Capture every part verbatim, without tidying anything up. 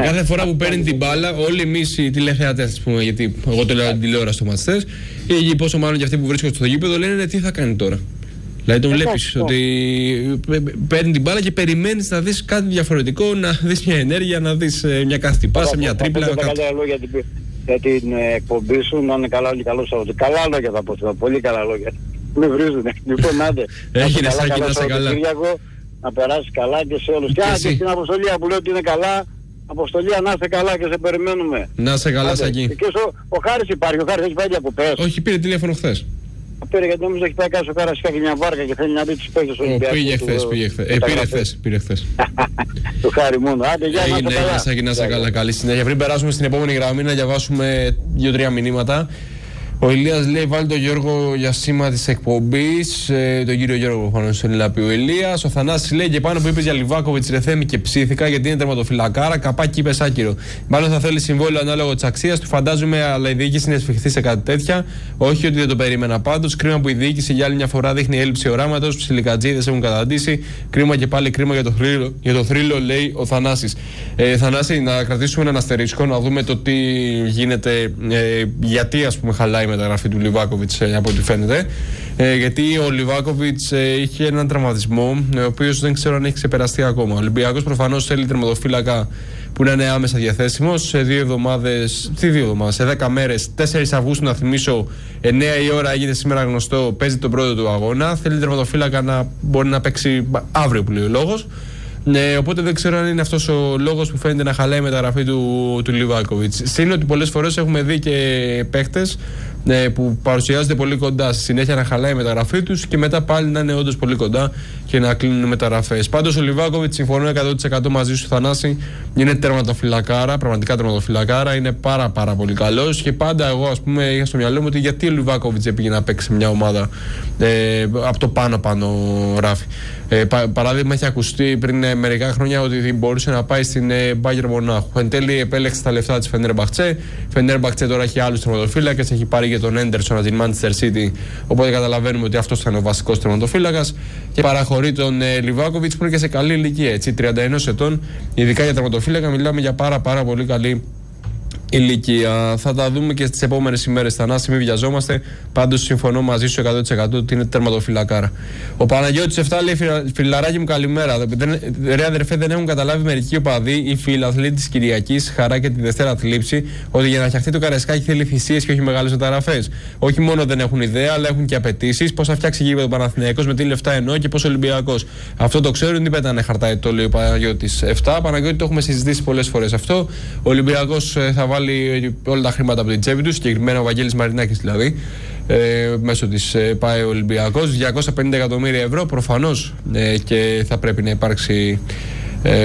Και κάθε φορά που παίρνει την μπάλα, όλοι εμείς οι τηλεθεατές, α πούμε, γιατί εγώ το λέω την τηλεόραση στο μάτς, ή πόσο μάλλον και αυτοί που βρίσκονται στο γήπεδο, λένε τι θα κάνει τώρα. Δηλαδή τον βλέπεις ότι παίρνει την μπάλα και περιμένεις να δεις κάτι διαφορετικό, να δεις μια ενέργεια, να δεις μια κάθετη πάσα, μια τρίπλα. Τα καλά λόγια για την εκπομπή σου, να είναι καλά όλοι καλό Σαββατοκύριακο. Καλά λόγια θα πω, πολύ καλά λόγια. Με βρίζουνε. Λοιπόν, άντε. Έγινε Σάκη, να σε καλά. Να περάσει καλά και σε όλους. Και άντε στην αποστολή που λέω ότι είναι καλά. Αποστολή, να είστε καλά και σε περιμένουμε. Να είστε καλά, Σάκη. Και ο, ο Χάρης υπάρχει, ο Χάρης έχει πάει διακοπές. Όχι, πήρε τηλέφωνο χθες. Πήρε γιατί νομίζω έχει πάει κάτω ο Χάρης και μια βάρκα και θέλει να δει τους παίκτες του Ολυμπιακού. Πήγε χθες, πήγε χθες. Ε, πήρε χθες, πήρε χθες. Το Χάρη μόνο. Άντε, γεια, να είστε καλά. Σάκη, να είστε καλά. Καλή συνέχεια. Πριν περάσουμε στην επόμενη γραμμή να διαβάσουμε δύο-τρία μηνύματα. Ο Ηλίας λέει: βάλει τον Γιώργο για σήμα της εκπομπής. Ε, τον κύριο Γιώργο πάνω στον Ηλαπή. Ο Ηλίας. Ο Θανάσης λέει: και πάνω που είπες για Λιβάκοβιτς, ρε Θέμη, και ψήθηκα γιατί είναι τερματοφυλακάρα. Καπάκι είπες άκυρο. Μάλλον θα θέλει συμβόλαιο ανάλογο της αξίας του. Φαντάζομαι, αλλά η διοίκηση είναι εσφιχτή σε κάτι τέτοια. Όχι ότι δεν το περίμενα πάντως. Κρίμα που η διοίκηση για άλλη μια φορά δείχνει έλλειψη οράματος. Ψιλικατζίδες έχουν καταντήσει. Κρίμα και πάλι κρίμα για το θρύλο, για το θρύλο λέει ο Θανάσης. Ε, Θανάση, να κρατήσουμε έναν αστερίσκο, να δούμε το τι γίνεται, ε, γιατί ας πούμε χαλάει η μεταγραφή του Λιβάκοβιτς, ε, από ό,τι φαίνεται. Ε, γιατί ο Λιβάκοβιτς ε, είχε έναν τραυματισμό, ο οποίος δεν ξέρω αν έχει ξεπεραστεί ακόμα. Ο Ολυμπιακός προφανώς θέλει τερματοφύλακα που να είναι άμεσα διαθέσιμος. Σε δύο εβδομάδες, τι δύο εβδομάδες, σε δέκα μέρες, τέσσερις Αυγούστου, να θυμίσω, εννέα η ώρα, έγινε σήμερα γνωστό, παίζει τον πρώτο του αγώνα. Θέλει τερματοφύλακα να μπορεί να παίξει αύριο, που λέει ο λόγος. Ναι, οπότε δεν ξέρω αν είναι αυτός ο λόγος που φαίνεται να χαλάει η μεταγραφή του, του Λιβάκοβιτς. Συν ότι πολλές φορές έχουμε δει και παίχτες ναι, που παρουσιάζονται πολύ κοντά, στη συνέχεια να χαλάει η μεταγραφή τους και μετά πάλι να είναι όντως πολύ κοντά και να κλείνουν μεταγραφές. Πάντως ο Λιβάκοβιτς, συμφωνώ εκατό τοις εκατό μαζί σου, Θανάση, είναι τερματοφυλακάρα, πραγματικά τερματοφυλακάρα, είναι πάρα πάρα πολύ καλός και πάντα εγώ, ας πούμε, είχα στο μυαλό μου ότι γιατί ο Λιβάκοβιτς έπηγε να παίξει μια ομάδα ε, από το πάνω-πάνω ράφι. Ε, πα, παράδειγμα, έχει ακουστεί πριν ε, μερικά χρόνια ότι μπορούσε να πάει στην ε, Μπάγερ Μονάχου. Εν τέλει, επέλεξε τα λεφτά της Φενέρμπαχτσε. Φενέρμπαχτσε τώρα έχει άλλους τερματοφύλακες, έχει πάρει και τον Έντερσον από την Manchester City. Οπότε καταλαβαίνουμε ότι αυτός θα είναι ο βασικός τερματοφύλακας. Και παραχωρεί τον ε, Λιβάκοβιτς που είναι και σε καλή ηλικία, έτσι, τριάντα ένα ετών. Ειδικά για τερματοφύλακα, μιλάμε για πάρα, πάρα πολύ καλή ηλικία. Θα τα δούμε και στις επόμενες ημέρες. Θανάση, μην βιαζόμαστε. Πάντως συμφωνώ μαζί σου εκατό τοις εκατό ότι είναι τερματοφυλακάρα. Ο Παναγιώτης εφτά λέει: φιλαράκι μου, καλημέρα. Ρε αδερφέ, δεν έχουν καταλάβει μερικοί οπαδοί ή φιλαθλοί της Κυριακής, χαρά και τη Δευτέρα θλίψη, ότι για να φτιαχτεί το Καραϊσκάκι θέλει θυσίες και όχι μεγάλες μεταγραφές. Όχι μόνο δεν έχουν ιδέα, αλλά έχουν και απαιτήσεις. Πώς θα φτιάξει γήπεδο Παναθηναϊκός, με τι λεφτά εννοώ και πώς Ολυμπιακός. Αυτό το ξέρουν, τι πέτανε χαρτάει, το λέει ο Παναγιώτης εφτά. Παναγιώτη, το έχουμε συζητήσει πολλές φορές αυτό. Ο Ολυμπιακός θα βάλει όλα τα χρήματα από την τσέπη του, συγκεκριμένα ο Βαγγέλης Μαρινάκης δηλαδή, ε, μέσω της ε, ΠΑΕ Ολυμπιακός, διακόσια πενήντα εκατομμύρια ευρώ προφανώς, ε, και θα πρέπει να υπάρξει ε,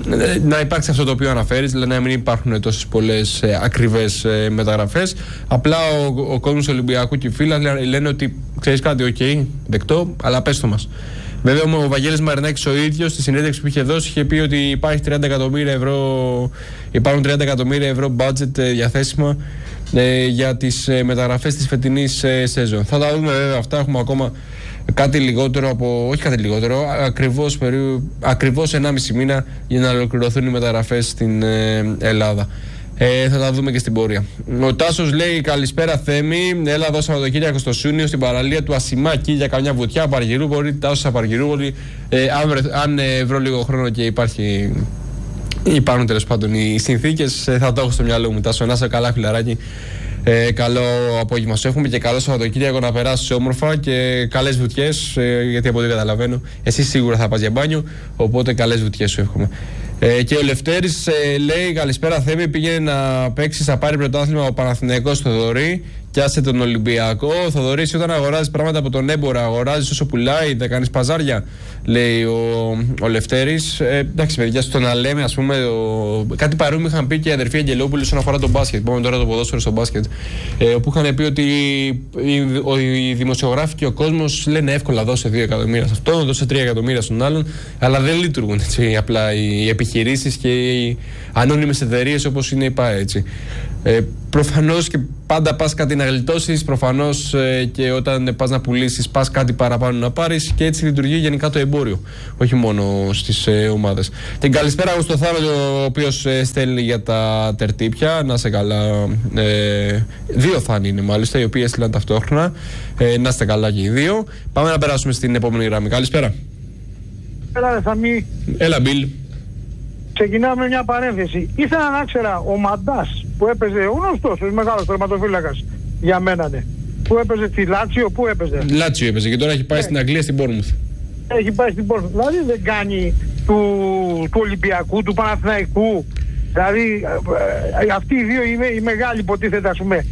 να υπάρξει αυτό το οποίο αναφέρεις, δηλαδή να μην υπάρχουν τόσες πολλές ε, ακριβές ε, μεταγραφές. Απλά ο, ο κόσμος Ολυμπιακού και οι φίλοι λένε ότι ξέρεις κάτι, οκ, okay, δεκτό, αλλά πες το μας. Βέβαια, ο Βαγγέλης Μαρινάκης ο ίδιος στη συνέντευξη που είχε δώσει είχε πει ότι υπάρχει τριάντα εκατομμύρια ευρώ, υπάρχουν τριάντα εκατομμύρια ευρώ budget διαθέσιμα ε, για τις ε, μεταγραφές της φετινής ε, σεζόν. Θα τα δούμε βέβαια αυτά, έχουμε ακόμα κάτι λιγότερο από, όχι κάτι λιγότερο, ακριβώς, περίπου, ακριβώς ενάμιση μήνα για να ολοκληρωθούν οι μεταγραφές στην ε, Ελλάδα. Ε, θα τα δούμε και στην πορεία. Ο Τάσος λέει: καλησπέρα Θέμη. Έλα εδώ Σαββατοκύριακο στο Σούνιο, στην παραλία του Ασημάκη για καμιά βουτιά. Απαργυρούπολη, Τάσος Απαργυρούπολη. Ε, αν βρε, αν ε, βρω λίγο χρόνο και υπάρχει, υπάρχουν τέλος πάντων οι συνθήκες, ε, θα το έχω στο μυαλό μου. Τάσο, να είσαι καλά, φιλαράκι. Ε, καλό απόγευμα σου έχουμε και καλό Σαββατοκύριακο να περάσεις όμορφα και καλές βουτιές. Ε, γιατί από ό,τι καταλαβαίνω, εσύ σίγουρα θα πας για μπάνιο. Οπότε καλές βουτιές σου εύχομαι. Ε, και ο Λευτέρης ε, λέει: καλησπέρα Θέμη, πήγαινε να παίξει, θα πάρει πρωτάθλημα ο Παναθηναϊκός στο Θοδωρή και άσε τον Ολυμπιακό. Ο Θοδωρής, όταν αγοράζεις πράγματα από τον έμπορα, αγοράζεις όσο πουλάει, δεν κάνεις παζάρια, λέει ο, ο Λευτέρης. Ε, εντάξει, παιδιά, στο να λέμε, ας πούμε, ο, κάτι παρόμοιο είχαν πει και οι αδερφοί Αγγελόπουλοι όσον αφορά τον μπάσκετ. Πάμε τώρα το ποδόσφαιρο στο μπάσκετ. Ε, όπου είχαν πει ότι οι, ο, οι δημοσιογράφοι και ο κόσμος λένε εύκολα: δώσε δύο εκατομμύρια σε αυτόν, δώσε τρία εκατομμύρια στον άλλον. Αλλά δεν λειτουργούν έτσι απλά οι επιχειρήσεις και οι ανώνυμες εταιρείες όπως είναι η ΠΑΕ. Έτσι. Ε, Προφανώς και πάντα πας κάτι να γλιτώσεις, προφανώς ε, και όταν πας να πουλήσεις πας κάτι παραπάνω να πάρεις, και έτσι λειτουργεί γενικά το εμπόριο, όχι μόνο στις ε, ομάδες. Την καλησπέρα εγώ στο Θάνο, ο οποίος ε, στέλνει για τα τερτύπια. Να είστε καλά. Ε, δύο Θάνοι είναι μάλιστα, οι οποίοι έστειλαν ταυτόχρονα. Ε, να είστε καλά και οι δύο. Πάμε να περάσουμε στην επόμενη γραμμή. Καλησπέρα. Έλα, Θαμή. Έλα, Μπιλ. Ξεκινάμε μια παρένθεση. Ήθελα να ξέρα ο Μαντάς που έπαιζε, ο γνωστός, ο μεγάλος τερματοφύλακας για μένα, ναι, που έπαιζε στη Λάτσιο, πού έπαιζε? Λάτσιο έπαιζε και τώρα έχει πάει ε. στην Αγγλία, στην Bournemouth. Έχει πάει στην Bournemouth. Δηλαδή δεν κάνει του, του Ολυμπιακού, του Παναθηναϊκού. Δηλαδή ε, αυτοί οι δύο είναι οι μεγάλοι, υποτίθεται, ας πούμε.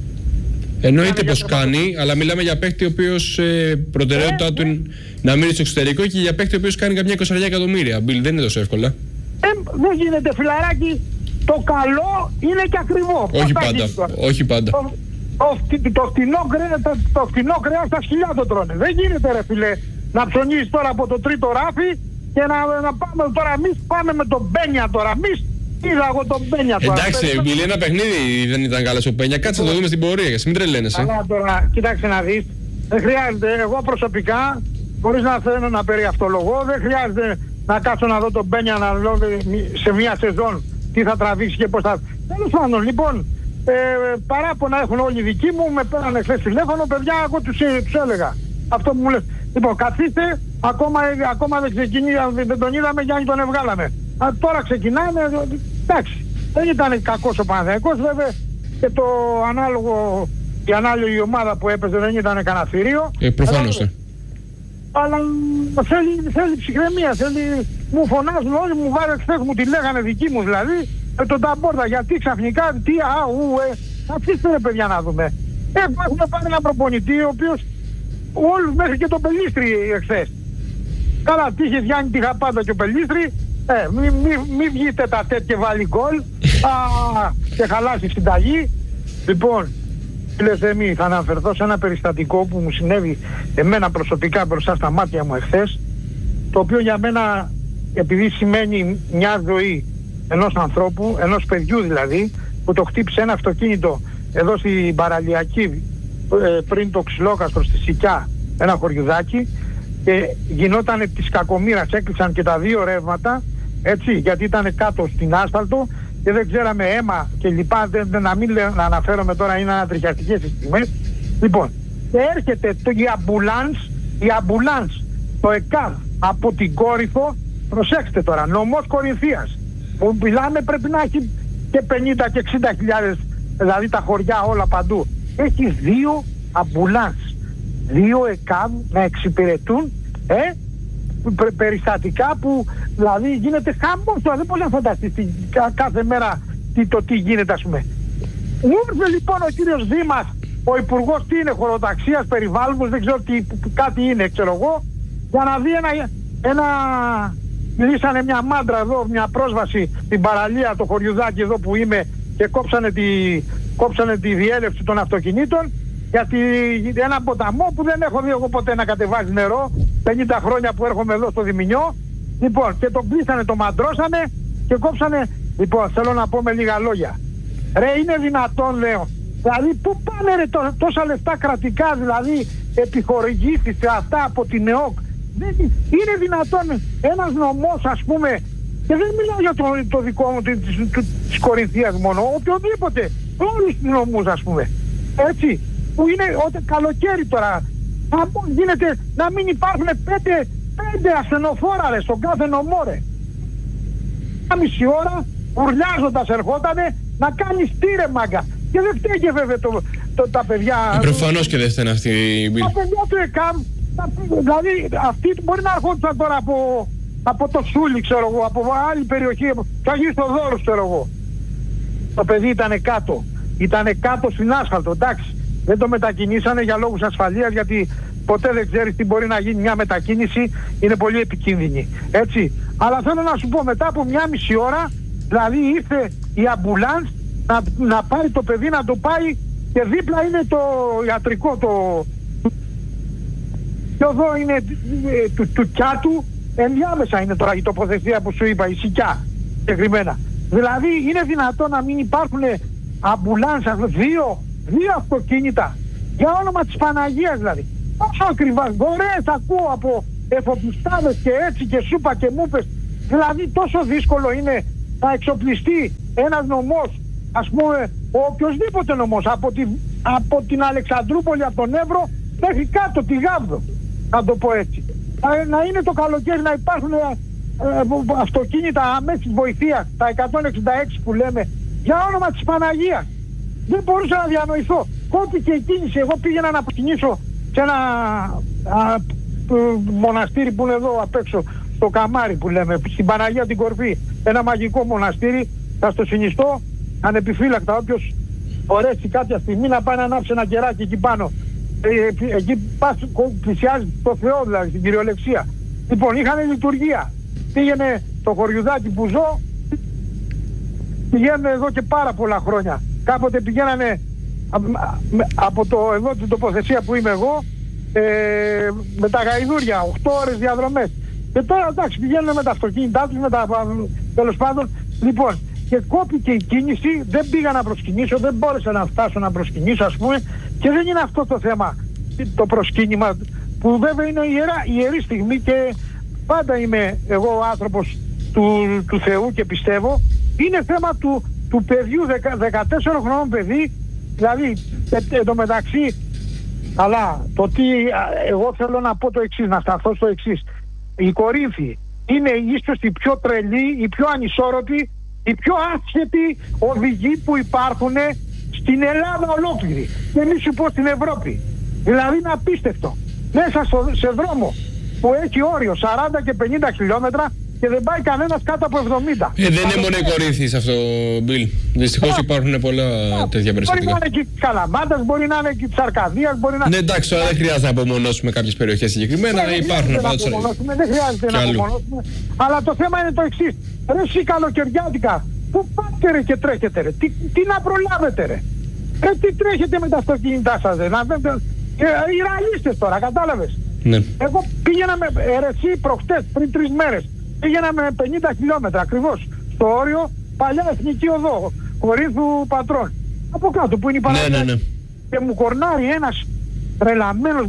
Εννοείται πως κάνει, αλλά μιλάμε για παίκτη ο οποίος ε, προτεραιότητά ε, του είναι ε. να μείνει στο εξωτερικό, και για παίκτη ο οποίος κάνει καμιά είκοσι εκατομμύρια. Μπιλ, δεν είναι τόσο εύκολα. Ε, δεν γίνεται, φιλαράκι. Το καλό είναι και ακριβό. Όχι πάντα. Όχι πάντα. Το, το, το, φτηνό κρέας, το, το φτηνό κρέας τα σκυλιά το τρώνε. Δεν γίνεται, ρε φίλε, να ψωνίσεις τώρα από το τρίτο ράφι και να, να πάμε τώρα. Εμείς πάμε με τον Μπένια τώρα. Εμείς είδα εγώ τον Μπένια τώρα. Εντάξει, Μπιλ, ένα παιχνίδι δεν ήταν καλός ο Μπένια. Κάτσε να το δούμε στην πορεία, μην τρελαίνεσαι. Αλλά τώρα, κοίταξε να δεις. Δεν χρειάζεται, εγώ προσωπικά, χωρίς να θέλω να περιαυτολογώ, δεν χρειάζεται να κάτσω να δω τον Μπένια να δω σε μια σεζόν τι θα τραβήξει και πώς θα... Τέλος πάντων, λοιπόν, ε, παράπονα έχουν όλοι οι δικοί μου, με πέρανε χθες τηλέφωνο, παιδιά, εγώ τους, τους έλεγα. Αυτό που μου λες. Λοιπόν, καθίστε, ακόμα, ακόμα δεν ξεκινεί, δεν τον είδαμε, Γιάννη τον ευγάλαμε. Α, τώρα ξεκινάνε, εντάξει, δεν ήταν κακός ο Παναθηναϊκός, βέβαια, και το ανάλογο, η ανάλογη ομάδα που έπαιζε δεν ήταν κανένα θηρίο. Ε, προφανώς, ναι. Αλλά θέλει, θέλει ψυχραιμία, θέλει, μου φωνάζουν όλοι, μου βάρε χθες, μου τη λέγανε δική μου δηλαδή, με τον Ταμπόρτα, γιατί ξαφνικά, τι, α, ου, ε, αφήστε ρε παιδιά να δούμε. Ε, έχουμε πάρει ένα προπονητή, ο οποίος, όλους μέχρι και τον Πελίστρη εχθές. Καλά, τύχε Γιάννη, τύχα πάντα και ο Πελίστρη, ε, μη, μη, μη βγείτε τα τέτοια και βάλει γκολ, α, και χαλάσει συνταγή. Λοιπόν, φίλε Θέμη, θα αναφερθώ σε ένα περιστατικό που μου συνέβη εμένα προσωπικά μπροστά στα μάτια μου εχθές, το οποίο για μένα, επειδή σημαίνει μια ζωή ενός ανθρώπου, ενός παιδιού δηλαδή, που το χτύπησε ένα αυτοκίνητο εδώ στην Παραλιακή, πριν το Ξυλόκαστρο, στη Σικιά, ένα χωριουδάκι, και γινότανε της κακομοίρας, έκλεισαν και τα δύο ρεύματα, έτσι, γιατί ήταν κάτω στην άσφαλτο και δεν ξέραμε αίμα και λοιπά, δεν, δεν, να μην να αναφέρομαι τώρα, είναι ανατριχιαστικές οι στιγμές. Λοιπόν, και έρχεται το, η αμπουλάνς, η αμπουλάνς, το ΕΚΑΒ από την Κόρυθο, προσέξτε τώρα, νομός Κορινθίας, που μιλάμε πρέπει να έχει και πενήντα και εξήντα χιλιάδες, δηλαδή τα χωριά όλα παντού. Έχει δύο αμπουλάνς, δύο ΕΚΑΒ να εξυπηρετούν, ε, περιστατικά που δηλαδή γίνεται χαμός, δεν μπορεί να φανταστείς κάθε μέρα τι, το τι γίνεται, ας πούμε. Ήρθε λοιπόν ο κύριος Δήμας, ο υπουργός, τι είναι, χωροταξίας, περιβάλλοντος, δεν ξέρω τι, κάτι είναι, ξέρω εγώ, για να δει ένα, ένα λύσανε μια μάντρα εδώ, μια πρόσβαση στην παραλία, το χωριουδάκι εδώ που είμαι, και κόψανε τη, κόψανε τη διέλευση των αυτοκινήτων, γιατί ένα ποταμό που δεν έχω δει εγώ ποτέ να κατεβάζει νερό, πενήντα χρόνια που έρχομαι εδώ στο Διμηνιό. Λοιπόν, και τον κλείσανε, τον μαντρώσανε και κόψανε. Λοιπόν, θέλω να πω με λίγα λόγια. Ρε, είναι δυνατόν, λέω, δηλαδή πού πάνε ρε τό, τόσα λεφτά κρατικά, δηλαδή επιχορηγήσεις αυτά από την ΕΟΚ? Δεν, είναι δυνατόν ένας νομός, ας πούμε, και δεν μιλάω για το, το δικό μου, της, της Κορινθίας μόνο, οποιοδήποτε, όλους τους νομούς, ας πούμε, έτσι, που είναι όταν καλοκαίρι τώρα, γίνεται να μην υπάρχουν πέντε, πέντε ασθενοφόρα ρε, στον κάθε νομό ρε. Μια μισή ώρα ουρλιάζοντας ερχότανε να κάνει στήρε μάγκα. Και δεν φταίγε βέβαια το, το, τα παιδιά. Ε, προφανώς και δεν φταίνε αυτή η μπίλη. Τα παιδιά του ΕΚΑΜ, δηλαδή αυτοί μπορεί να ερχόντουσαν τώρα από, από το Σούλι, ξέρω εγώ, από άλλη περιοχή, θα γίνει στο Δώρο, ξέρω εγώ. Το παιδί ήταν κάτω, ήταν κάτω στην άσφαλτο, εντάξει. Δεν το μετακινήσανε για λόγους ασφαλείας, γιατί ποτέ δεν ξέρεις τι μπορεί να γίνει μια μετακίνηση, είναι πολύ επικίνδυνη, έτσι. Αλλά θέλω να σου πω, μετά από μια μισή ώρα, δηλαδή ήρθε η αμπουλάνς να, να πάρει το παιδί, να το πάει, και δίπλα είναι το ιατρικό, το... και εδώ είναι ε, του, του Κιάτου, ενδιάμεσα είναι τώρα η τοποθεσία που σου είπα, η Σικιά συγκεκριμένα. Δηλαδή είναι δυνατόν να μην υπάρχουν αμπουλάνσα, δύο, δύο αυτοκίνητα. Για όνομα της Παναγίας δηλαδή. Πόσο ακριβά, δωρεές ακούω από εφοπλιστάδες και έτσι και σούπα και μούπες. Δηλαδή τόσο δύσκολο είναι να εξοπλιστεί ένας νομός, ας πούμε, ο οποιοσδήποτε νομός, από, τη, από την Αλεξανδρούπολη, από τον Εύρο μέχρι κάτω τη Γάβδο, να το πω έτσι. Να, να είναι το καλοκαίρι να υπάρχουν ε, ε, αυτοκίνητα αμέσης βοηθείας, τα εκατόν εξήντα έξι που λέμε, για όνομα της Παναγίας. Δεν μπορούσα να διανοηθώ. Κόπηκε η κίνηση. Εγώ πήγαινα να προσκυνήσω σε ένα α, α, μοναστήρι που είναι εδώ απ' έξω, στο Καμάρι που λέμε, στην Παναγία την Κορφή. Ένα μαγικό μοναστήρι. Θα στο συνιστώ ανεπιφύλακτα όποιος μπορέσει κάποια στιγμή να πάει να ανάψει ένα κεράκι εκεί πάνω. Ε, εκεί πας, πλησιάζει το Θεό δηλαδή, στην κυριολεξία. Λοιπόν, είχαν λειτουργία. Πήγαινε το χωριουδάκι που ζω, πηγαίνουν εδώ και πάρα πολλά χρόνια. Κάποτε πηγαίνανε από το, εδώ την τοποθεσία που είμαι εγώ ε, με τα γαϊδούρια, οκτώ ώρες διαδρομές. Και τώρα εντάξει πηγαίνουν με τα αυτοκίνητά τους, με τα τέλος πάντων. Λοιπόν, και κόπηκε η κίνηση, δεν πήγα να προσκυνήσω, δεν μπόρεσα να φτάσω να προσκυνήσω ας πούμε, και δεν είναι αυτό το θέμα το προσκύνημα που βέβαια είναι ιερά, ιερή στιγμή και πάντα είμαι εγώ άνθρωπος του, του Θεού και πιστεύω. Είναι θέμα του, του παιδιού, δεκατέσσερα χρονών παιδί, δηλαδή εν τω μεταξύ, αλλά το τι εγώ θέλω να πω το εξής, να σταθώ στο εξής. Η Κορίνθη είναι ίσως η πιο τρελή, η πιο ανισόρροπη, οι πιο άσχετοι οδηγοί που υπάρχουν στην Ελλάδα ολόκληρη και μη σου πω στην Ευρώπη. Δηλαδή είναι απίστευτο. Μέσα στο, σε δρόμο που έχει όριο σαράντα και πενήντα χιλιόμετρα και δεν πάει κανένας κάτω από εβδομήντα. Ε, δεν είναι μόνο η Κορίνθη σε αυτό, Μπιλ. Δυστυχώς υπάρχουν πολλά α, τέτοια περιστατικά. Μπορεί να είναι και της Καλαμάτας, μπορεί να είναι και της Αρκαδίας, μπορεί να... Ναι, εντάξει, τώρα δεν χρειάζεται να απομονώσουμε κάποιες περιοχές συγκεκριμένα, δεν υπάρχουν πάντως. Δεν χρειάζεται να απομονώσουμε. Αλλά το θέμα είναι το εξής. Ρε εσύ καλοκαιριάτικα, πού πάτε ρε και τρέχετε ρε, τι, τι να προλάβετε ρε. Ρε τι τρέχετε με τα αυτοκίνητά σας ρε, να δεν... Οι ραλίστες τώρα, κατάλαβες. Ναι. Εγώ πήγαινα με ερεσί προχτές, πριν τρεις μέρες. Πήγαινα με πενήντα χιλιόμετρα ακριβώς στο όριο, παλιά εθνική οδό Κορίνθου Πατρών. Από κάτω που είναι η Παναγία. Ναι, ναι, ναι. Και μου κορνάρει ένας τρελαμένος.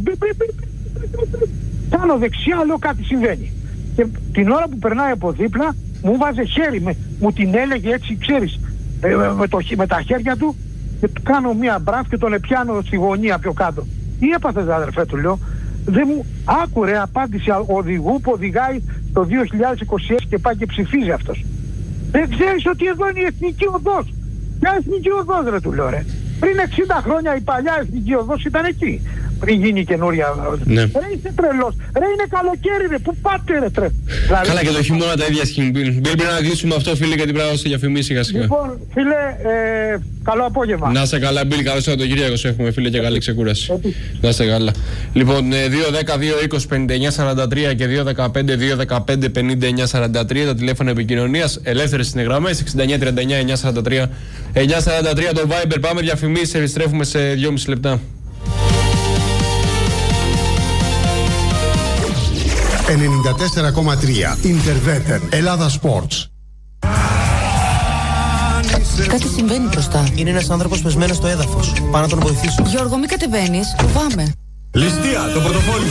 Κάνω δεξιά, λέω κάτι συμβαίνει. Και την ώρα που περνάει από δίπλα μου βάζε χέρι, με, μου την έλεγε έτσι, ξέρεις, ε, με, το, με τα χέρια του και του κάνω μία μπράφ και τον πιάνω στη γωνία πιο κάτω. Τι έπαθες αδερφέ του λέω. Δεν μου άκουρε απάντηση οδηγού που οδηγάει το δύο χιλιάδες είκοσι έξι και πάει και ψηφίζει αυτός. Δεν ξέρεις ότι εδώ είναι η εθνική οδός. Ποια εθνική οδός ρε του λέω ρε. Πριν εξήντα χρόνια η παλιά εθνική οδός ήταν εκεί. Πριν γίνει η καινούρια. Ναι. Ρε είσαι τρελός. Ρε είναι καλοκαίρι ρε. Πού πάτε ρε τρε. Καλά δηλαδή, και το χειμώνα τα ίδια σχήν. Μπιλ, πρέπει να κλείσουμε αυτό φίλε γιατί πρέπει να δώσω διαφημίσεις σιγά σιγά. Λοιπόν φίλε, ε, καλό απόγευμα. Να είστε καλά Μπιλ, καλό Σαββατοκύριακο σου έχουμε φίλε και καλή ξεκούραση. Να είστε καλά. Λοιπόν, δύο δέκα δύο είκοσι πενήντα εννιά σαράντα τρία και δύο δεκαπέντε δύο δεκαπέντε πενήντα εννιά σαράντα τρία τα τηλέφωνα επικοινωνίας, ελεύθερες είναι γραμμές εξήντα εννιά τριάντα εννιά εννιά σαράντα τρία εννιά σαράντα τρία το Viber. Πάμε διαφημίσεις, επιστρέφουμε σε δυόμιση λεπτά. ενενήντα τέσσερα κόμμα τρία Interveter Ελλάδα Sports. Κάτι συμβαίνει μπροστά. Είναι ένας άνθρωπος πεσμένος στο έδαφος. Πάω να τον βοηθήσω. Γιώργο, μην κατεβαίνεις. Φοβάμαι. Ληστεία, το πορτοφόλι.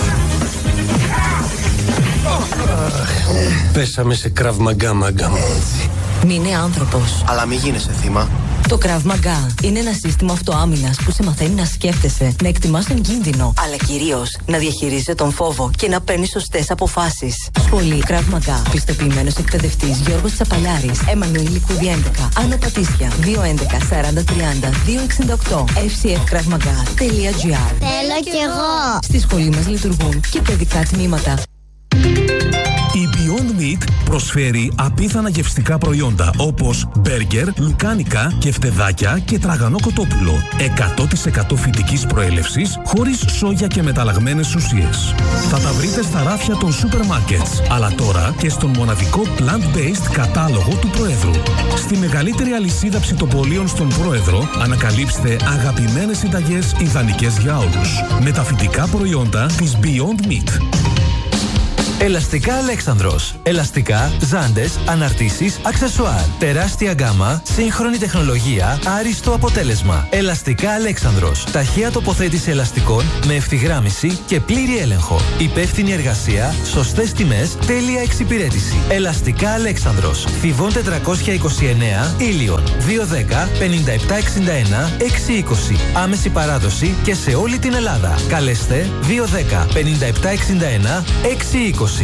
Πέσαμε σε Krav Maga, μάγκα μου. Μην είναι άνθρωπος. Αλλά μην γίνεσαι θύμα. Το Krav Maga είναι ένα σύστημα αυτοάμυνας που σε μαθαίνει να σκέφτεσαι, να εκτιμάς τον κίνδυνο, αλλά κυρίως να διαχειρίζεσαι τον φόβο και να παίρνεις σωστές αποφάσεις. Σχολή Krav Maga. Πιστοποιημένος εκπαιδευτής Γιώργος Τσαπαλιάρης. Εμμανουήλ Λικούδη έντεκα. Άνω Πατήσια. δύο έντεκα σαράντα τριάντα δύο εξήντα οκτώ. εφ σι εφ κραυ μαγά τελεία τζι άρ. Θέλω κι εγώ. Στη σχολή μας λειτουργούν και παιδικά τμήματα. Η Beyond Meat προσφέρει απίθανα γευστικά προϊόντα όπως μπέργκερ, λουκάνικα, κεφτεδάκια και τραγανό κοτόπουλο. εκατό τοις εκατό φυτικής προέλευσης, χωρίς σόγια και μεταλλαγμένες ουσίες. Θα τα βρείτε στα ράφια των σούπερ μάρκετς, αλλά τώρα και στον μοναδικό plant-based κατάλογο του Προέδρου. Στη μεγαλύτερη αλυσίδα ψητοπολίων στον Πρόεδρο ανακαλύψτε αγαπημένες συνταγές ιδανικές για όλους. Με τα φυτικά προϊόντα της Beyond Meat. Ελαστικά Αλέξανδρος. Ελαστικά, ζάντες, αναρτήσεις, αξεσουάρ. Τεράστια γκάμα, σύγχρονη τεχνολογία, άριστο αποτέλεσμα. Ελαστικά Αλέξανδρος. Ταχεία τοποθέτηση ελαστικών με ευθυγράμμιση και πλήρη έλεγχο. Υπεύθυνη εργασία, σωστές τιμές, τέλεια εξυπηρέτηση. Ελαστικά Αλέξανδρος. Θηβών τετρακόσια είκοσι εννέα, Ήλιον. δύο δέκα πενήντα επτά εξήντα ένα έξι είκοσι. Άμεση παράδοση και σε όλη την Ελλάδα. Καλέστε δύο δέκα πενήντα επτά εξήντα ένα έξι είκοσι.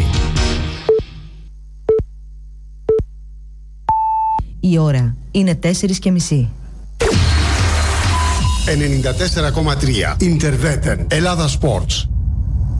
Η ώρα είναι τέσσερις και μισή. ενενήντα τέσσερα κόμμα τρία Interveten Ελλάδα Sports.